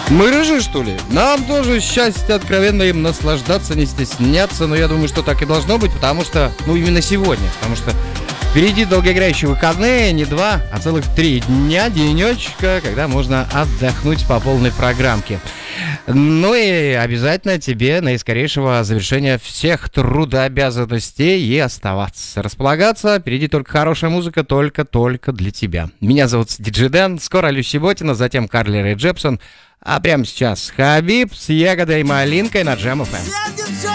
Мы рыжие, что ли? Нам тоже счастье откровенно им наслаждаться, не стесняться. Но я думаю, что так и должно быть, потому что, именно сегодня. Потому что впереди долгоиграющие выходные, не 2, а целых 3 дня, денечка, когда можно отдохнуть по полной программке. Ну и обязательно тебе наискорейшего завершения всех трудообязанностей и оставаться. Располагаться, впереди только хорошая музыка, только для тебя. Меня зовут Диджей Дэн, скоро Люси Ботина, затем Карли Рэй Джепсон. А прямо сейчас Хабиб с ягодой и малинкой на Джем FM.